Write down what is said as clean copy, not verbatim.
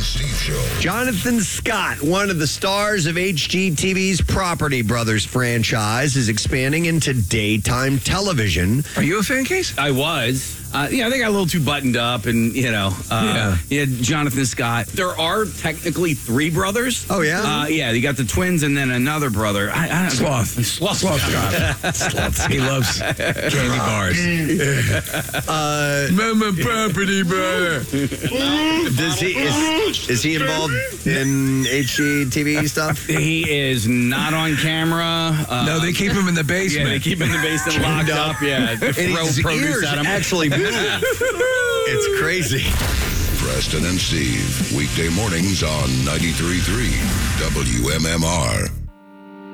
and Steve Show. Jonathan Scott, one of the stars of HGTV's Property Brothers franchise, is expanding into daytime television. Are you a fan, Case? I was. They got a little too buttoned up and, Jonathan Scott. There are technically 3 brothers. Oh, yeah? You got the twins and then another brother. Sloth. Sloth Scott. He loves candy bars. Mama Property Brother. Is he involved in HGTV stuff? He is not on camera. No, they keep him in the basement. Yeah, they keep him in the basement locked up. Yeah, And his ears actually move. It's crazy. Preston and Steve, weekday mornings on 93.3 WMMR.